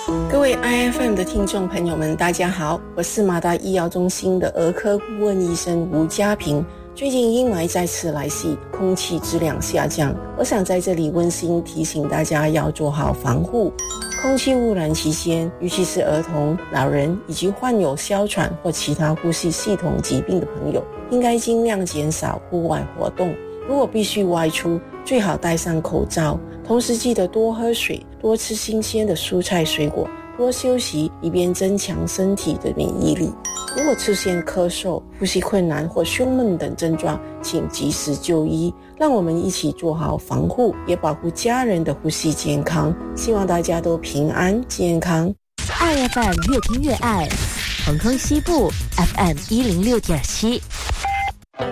各位 IFM 的听众朋友们，大家好，我是马达医药中心的儿科顾问医生吴家平。最近阴霾再次来袭，空气质量下降，我想在这里温馨提醒大家要做好防护。空气污染期间，尤其是儿童、老人以及患有哮喘或其他呼吸系统疾病的朋友，应该尽量减少户外活动。如果必须外出，最好戴上口罩，同时记得多喝水，多吃新鲜的蔬菜水果，多休息，以便增强身体的免疫力。如果出现咳嗽、呼吸困难或胸闷等症状，请及时就医。让我们一起做好防护，也保护家人的呼吸健康。希望大家都平安健康。 爱 FM 越听越爱，恒康西部 FM 106.7。